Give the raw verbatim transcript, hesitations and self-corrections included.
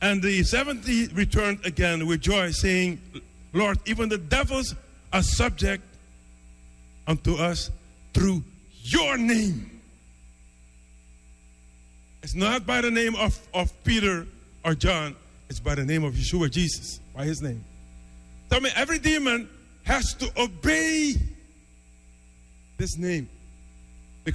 And the seventy returned again with joy, saying, Lord, even the devils are subject unto us through your name. It's not by the name of, of Peter or John. It's by the name of Yeshua, Jesus, by his name. Tell me, every demon has to obey this name.